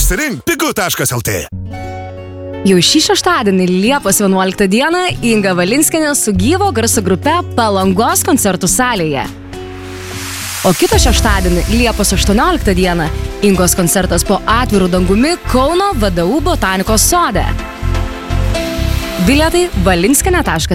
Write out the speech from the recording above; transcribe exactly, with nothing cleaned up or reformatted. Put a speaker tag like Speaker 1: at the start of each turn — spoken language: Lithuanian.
Speaker 1: Išsirink pigu taškas el tė.
Speaker 2: Jau šį šeštadienį Liepos vienuoliktą dieną Inga Valinskienė su gyvo garso grupe Palangos koncertų salėje. O kitą šeštadienį Liepos aštuonioliktą dieną Ingos koncertas po atvirų dangumi Kauno V D U botanikos sode. Bilietai valinskienė taškas el tė.